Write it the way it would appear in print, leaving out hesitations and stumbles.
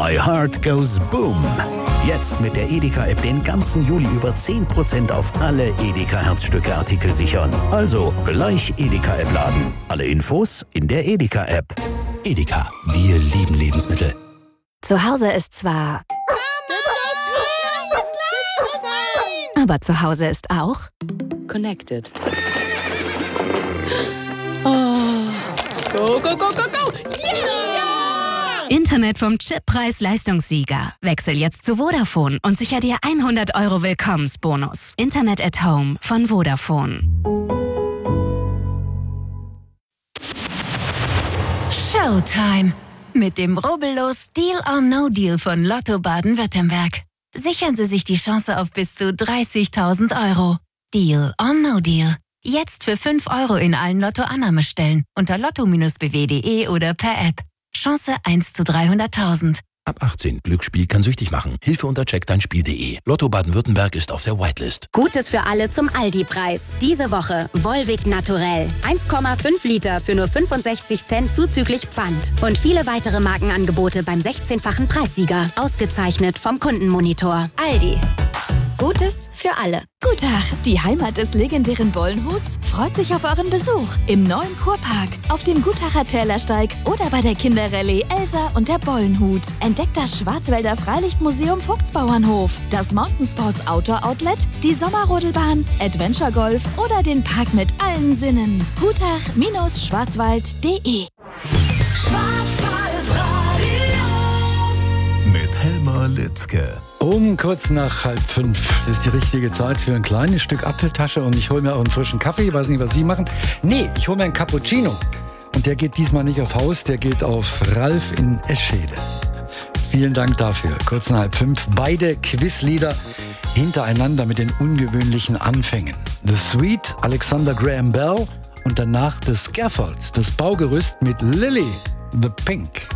My Heart Goes Boom. Jetzt mit der Edeka-App den ganzen Juli über 10% auf alle Edeka-Herzstücke-Artikel sichern. Also gleich Edeka-App laden. Alle Infos in der Edeka-App. Edeka, wir lieben Lebensmittel. Zu Hause ist zwar... Aber zu Hause ist auch... Connected. Oh. Go, go, go, go, go! Yeah! Internet vom Chip Preis-Leistungssieger. Wechsel jetzt zu Vodafone und sicher dir 100 € Willkommensbonus. Internet at Home von Vodafone. Showtime. Mit dem rubbellos Deal or No Deal von Lotto Baden-Württemberg. Sichern Sie sich die Chance auf bis zu 30.000 €. Deal or No Deal. Jetzt für 5 € in allen Lotto-Annahmestellen unter lotto-bw.de oder per App. Chance 1 zu 300.000. Ab 18. Glücksspiel kann süchtig machen. Hilfe unter checkdeinspiel.de. Lotto Baden-Württemberg ist auf der Whitelist. Gutes für alle zum Aldi-Preis. Diese Woche Volvic Naturell. 1,5 Liter für nur 65 Cent zuzüglich Pfand. Und viele weitere Markenangebote beim 16-fachen Preissieger. Ausgezeichnet vom Kundenmonitor. Aldi. Gutes für alle. Gutach, die Heimat des legendären Bollenhuts, freut sich auf euren Besuch im neuen Kurpark, auf dem Gutacher Tälersteig oder bei der Kinderrallye Elsa und der Bollenhut. Entdeckt das Schwarzwälder Freilichtmuseum Vogtsbauernhof, das Mountainsports Outdoor Outlet, die Sommerrodelbahn, Adventure Golf oder den Park mit allen Sinnen. Gutach-schwarzwald.de. Mit Helmer Litzke. Um kurz nach 4:30 ist die richtige Zeit für ein kleines Stück Apfeltasche und ich hole mir auch einen frischen Kaffee. Ich weiß nicht, was Sie machen. Nee, ich hole mir einen Cappuccino. Und der geht diesmal nicht auf Haus, der geht auf Ralf in Eschede. Vielen Dank dafür. Kurz nach 4:30. Beide Quizlieder hintereinander mit den ungewöhnlichen Anfängen. The Sweet, Alexander Graham Bell und danach The Scaffold, das Baugerüst mit Lily, The Pink.